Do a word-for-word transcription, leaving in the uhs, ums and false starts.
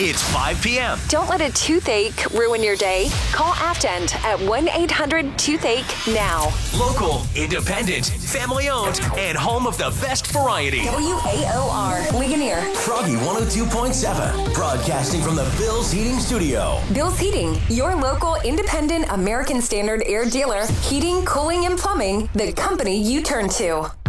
It's five p.m. Don't let a toothache ruin your day. Call Aftend at one eight hundred toothache now. Local, independent, family-owned, and home of the best variety. W A O R, Ligonier. Froggy one oh two point seven, broadcasting from the Bill's Heating Studio. Bill's Heating, your local independent American Standard air dealer. Heating, cooling, and plumbing, the company you turn to.